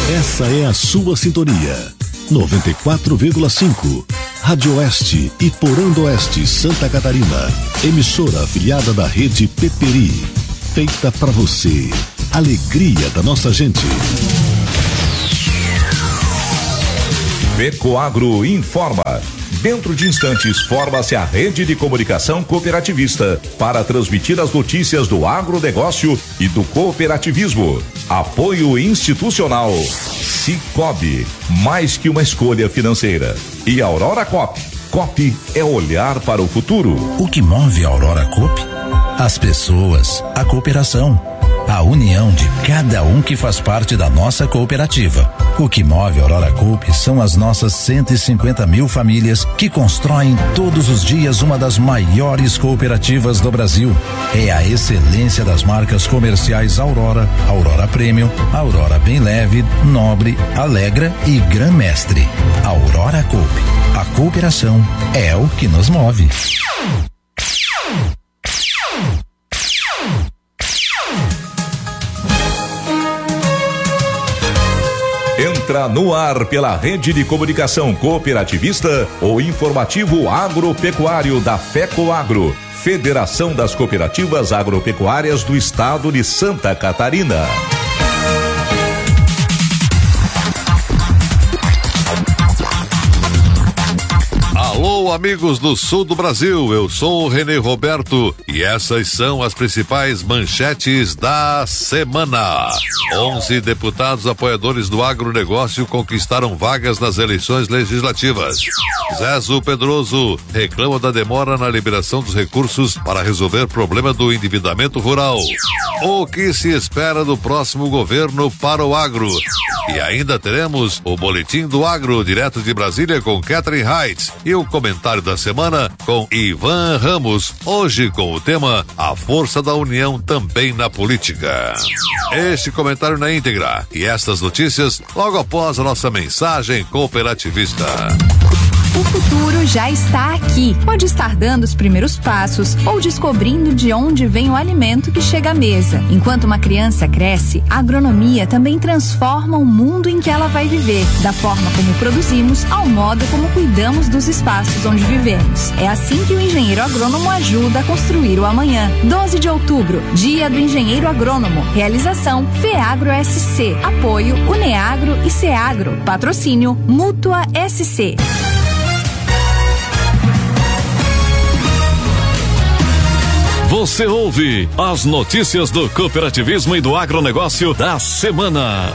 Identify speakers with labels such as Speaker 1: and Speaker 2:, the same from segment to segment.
Speaker 1: Essa é a sua sintonia. 94,5. Rádio Oeste e Porã do Oeste, Santa Catarina. Emissora afiliada da rede Peperi. Feita para você. Alegria da nossa gente.
Speaker 2: FECOAGRO informa. Dentro de instantes, forma-se a rede de comunicação cooperativista para transmitir as notícias do agronegócio e do cooperativismo. Apoio institucional. Cicobi, mais que uma escolha financeira. E Aurora Coop. Coop é olhar para o futuro.
Speaker 3: O que move a Aurora Coop? As pessoas, a cooperação, a união de cada um que faz parte da nossa cooperativa. O que move a Aurora Coop são as nossas 150 mil famílias que constroem todos os dias uma das maiores cooperativas do Brasil. É a excelência das marcas comerciais Aurora, Aurora Premium, Aurora Bem Leve, Nobre, Alegra e Gran Mestre. Aurora Coop. A cooperação é o que nos move.
Speaker 2: Entra no ar pela rede de comunicação cooperativista o informativo agropecuário da FECOAGRO, Federação das Cooperativas Agropecuárias do Estado de Santa Catarina.
Speaker 4: Alô, amigos do sul do Brasil, eu sou o Renê Roberto e essas são as principais manchetes da semana. 11 deputados apoiadores do agronegócio conquistaram vagas nas eleições legislativas. Zezo Pedroso reclama da demora na liberação dos recursos para resolver problema do endividamento rural. O que se espera do próximo governo para o agro? E ainda teremos o Boletim do Agro, direto de Brasília, com Catherine Heights, e o comentário da semana com Ivan Ramos, hoje com o tema A Força da União também na Política. Este comentário na íntegra e estas notícias logo após a nossa mensagem cooperativista.
Speaker 5: O futuro já está aqui. Pode estar dando os primeiros passos ou descobrindo de onde vem o alimento que chega à mesa. Enquanto uma criança cresce, a agronomia também transforma o mundo em que ela vai viver, da forma como produzimos ao modo como cuidamos dos espaços onde vivemos. É assim que o engenheiro agrônomo ajuda a construir o amanhã. 12 de outubro, Dia do Engenheiro Agrônomo. Realização FEAGRO SC. Apoio Uneagro e Ceagro. Patrocínio Mútua SC.
Speaker 6: Você ouve as notícias do cooperativismo e do agronegócio da semana.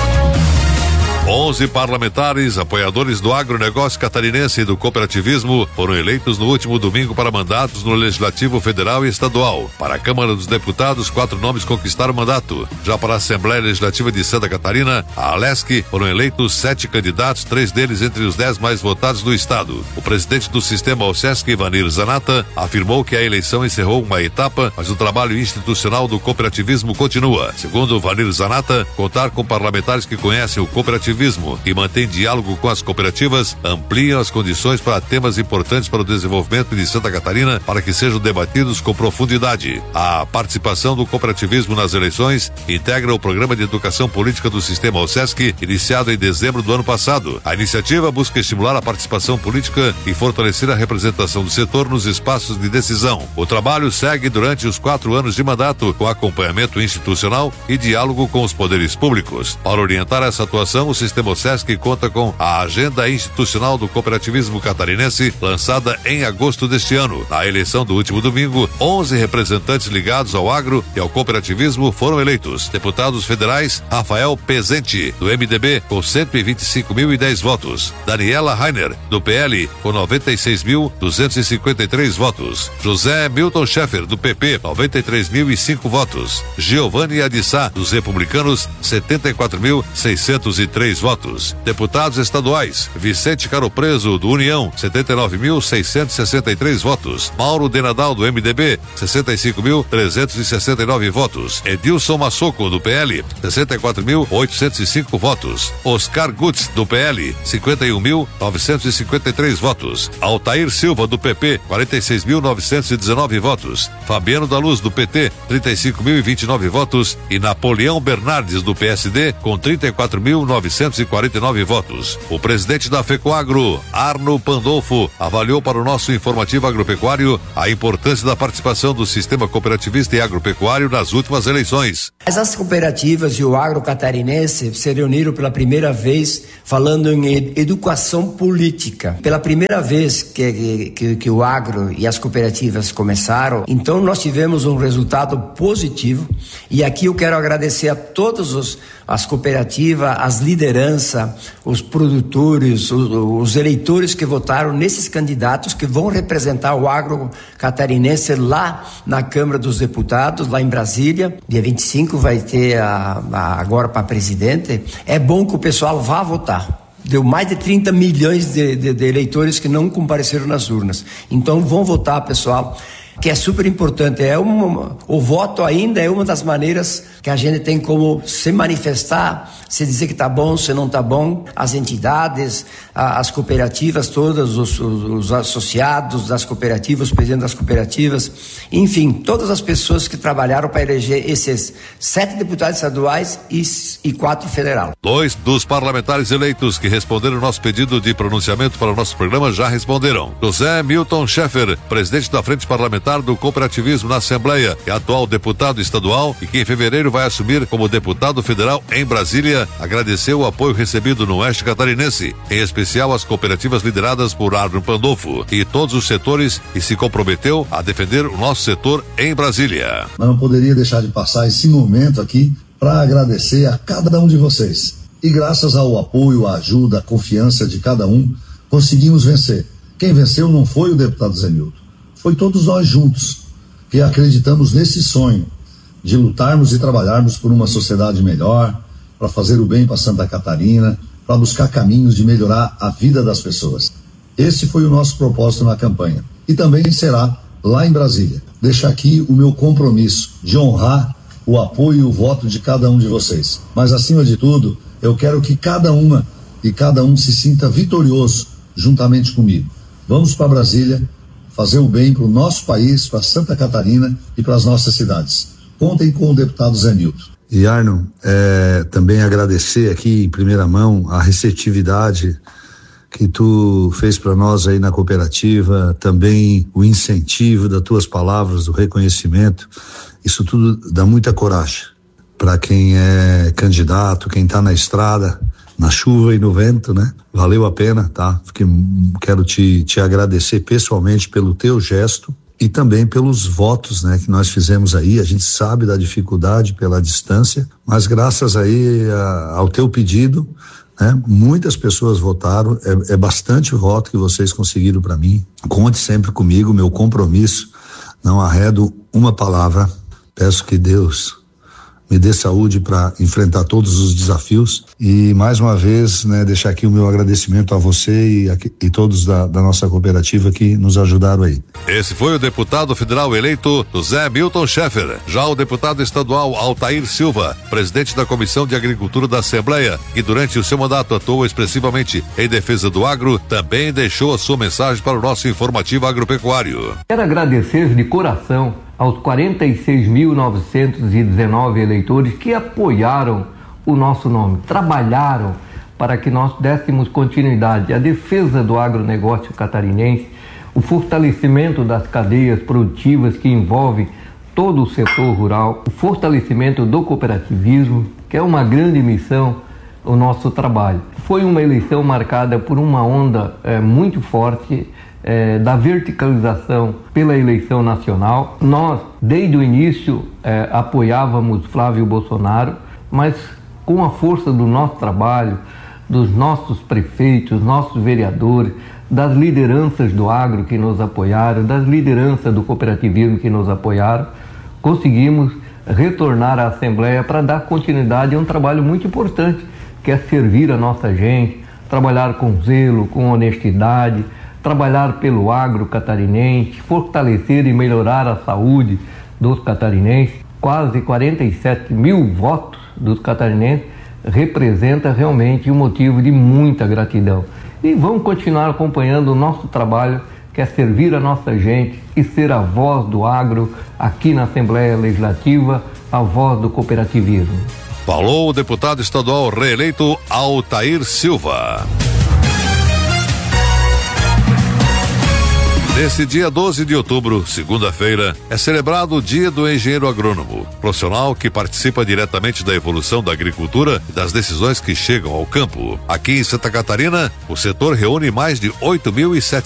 Speaker 4: 11 parlamentares, apoiadores do agronegócio catarinense e do cooperativismo, foram eleitos no último domingo para mandatos no Legislativo Federal e Estadual. Para a Câmara dos Deputados, 4 nomes conquistaram mandato. Já para a Assembleia Legislativa de Santa Catarina, a ALESC, foram eleitos 7 candidatos, 3 deles entre os 10 mais votados do estado. O presidente do sistema OSESC, Vanir Zanata, afirmou que a eleição encerrou uma etapa, mas o trabalho institucional do cooperativismo continua. Segundo Vanir Zanata, contar com parlamentares que conhecem o cooperativismo e mantém diálogo com as cooperativas, ampliam as condições para temas importantes para o desenvolvimento de Santa Catarina para que sejam debatidos com profundidade. A participação do cooperativismo nas eleições integra o Programa de Educação Política do Sistema OSESC, iniciado em dezembro do ano passado. A iniciativa busca estimular a participação política e fortalecer a representação do setor nos espaços de decisão. O trabalho segue durante os 4 anos de mandato, com acompanhamento institucional e diálogo com os poderes públicos. Para orientar essa atuação, o Sistema OSESC conta com a Agenda Institucional do Cooperativismo Catarinense, lançada em agosto deste ano. Na eleição do último domingo, 11 representantes ligados ao agro e ao cooperativismo foram eleitos. Deputados federais, Rafael Pezente, do MDB, com 125.010 votos. Daniela Rainer, do PL, com 96.253 votos. José Milton Schaeffer, do PP, 93.005 votos. Giovanni Adissá, dos Republicanos, 74.603 2 votos. Deputados estaduais: Vicente Caropreso, do União, 79.663 votos. Mauro Denadal, do MDB, 65.369 votos. Edilson Massoco, do PL, 64.805 votos. Oscar Gutz, do PL, 51.953 votos. Altair Silva, do PP, 46.919 votos. Fabiano da Luz, do PT, 35.029 votos. E Napoleão Bernardes, do PSD, com 34.949 votos. O presidente da FECOAGRO, Arno Pandolfo, avaliou para o nosso informativo agropecuário a importância da participação do sistema cooperativista e agropecuário nas últimas eleições.
Speaker 7: As cooperativas e o agro catarinense se reuniram pela primeira vez falando em educação política. Pela primeira vez que o agro e as cooperativas começaram, então nós tivemos um resultado positivo, e aqui eu quero agradecer a todas as cooperativas, as lideranças, os produtores, os eleitores que votaram nesses candidatos que vão representar o agro catarinense lá na Câmara dos Deputados, lá em Brasília. Dia 25 vai ter agora para presidente. É bom que o pessoal vá votar. Deu mais de 30 milhões de eleitores que não compareceram nas urnas. Então vão votar, pessoal, que é super importante. O voto ainda é uma das maneiras que a gente tem como se manifestar, se dizer que está bom, se não está bom. As entidades, as cooperativas todas, os associados das cooperativas, os presidentes das cooperativas, enfim, todas as pessoas que trabalharam para eleger esses 7 deputados estaduais e 4 federal.
Speaker 4: 2 dos parlamentares eleitos que responderam o nosso pedido de pronunciamento para o nosso programa já responderam. José Milton Schaeffer, presidente da Frente Parlamentar do Cooperativismo na Assembleia, é atual deputado estadual e que em fevereiro vai assumir como deputado federal em Brasília, agradeceu o apoio recebido no Oeste Catarinense, em especial as cooperativas lideradas por Arno Pandolfo e todos os setores, e se comprometeu a defender o nosso setor em Brasília.
Speaker 8: Mas não poderia deixar de passar esse momento aqui para agradecer a cada um de vocês. E graças ao apoio, à ajuda, à confiança de cada um, conseguimos vencer. Quem venceu não foi o deputado Zé Milton, foi todos nós juntos, que acreditamos nesse sonho de lutarmos e trabalharmos por uma sociedade melhor, para fazer o bem para Santa Catarina, para buscar caminhos de melhorar a vida das pessoas. Esse foi o nosso propósito na campanha. E também será lá em Brasília. Deixar aqui o meu compromisso de honrar o apoio e o voto de cada um de vocês. Mas, acima de tudo, eu quero que cada uma e cada um se sinta vitorioso juntamente comigo. Vamos para Brasília fazer o bem para o nosso país, para Santa Catarina e para as nossas cidades. Contem com o deputado Zé Milton.
Speaker 9: E Arno, também agradecer aqui em primeira mão a receptividade que tu fez para nós aí na cooperativa, também o incentivo das tuas palavras, o reconhecimento. Isso tudo dá muita coragem para quem é candidato, quem está na estrada, na chuva e no vento, né? Valeu a pena, tá? Quero te agradecer pessoalmente pelo teu gesto e também pelos votos, né, que nós fizemos aí. A gente sabe da dificuldade pela distância, mas graças aí ao teu pedido, né, muitas pessoas votaram. É bastante voto que vocês conseguiram para mim. Conte sempre comigo, meu compromisso. Não arredo uma palavra. Peço que Deus me dê saúde para enfrentar todos os desafios e mais uma vez, né, deixar aqui o meu agradecimento a você e todos da nossa cooperativa que nos ajudaram aí.
Speaker 4: Esse foi o deputado federal eleito José Milton Schaeffer. Já o deputado estadual Altair Silva, presidente da Comissão de Agricultura da Assembleia, que durante o seu mandato atuou expressivamente em defesa do agro, também deixou a sua mensagem para o nosso informativo agropecuário.
Speaker 10: Quero agradecer de coração aos 46.919 eleitores que apoiaram o nosso nome, trabalharam para que nós dessemos continuidade à defesa do agronegócio catarinense, o fortalecimento das cadeias produtivas que envolve todo o setor rural, o fortalecimento do cooperativismo, que é uma grande missão, o nosso trabalho. Foi uma eleição marcada por uma onda muito forte da verticalização pela eleição nacional. Nós, desde o início, apoiávamos Flávio Bolsonaro, mas com a força do nosso trabalho, dos nossos prefeitos, nossos vereadores, das lideranças do agro que nos apoiaram, das lideranças do cooperativismo que nos apoiaram, conseguimos retornar à Assembleia para dar continuidade a um trabalho muito importante quer servir a nossa gente, trabalhar com zelo, com honestidade, trabalhar pelo agro catarinense, fortalecer e melhorar a saúde dos catarinenses. Quase 47 mil votos dos catarinenses representa realmente um motivo de muita gratidão. E vamos continuar acompanhando o nosso trabalho, que é servir a nossa gente e ser a voz do agro aqui na Assembleia Legislativa, a voz do cooperativismo.
Speaker 4: Falou o deputado estadual reeleito Altair Silva. Neste dia 12 de outubro, segunda-feira, é celebrado o Dia do Engenheiro Agrônomo, profissional que participa diretamente da evolução da agricultura e das decisões que chegam ao campo. Aqui em Santa Catarina, o setor reúne mais de 8.700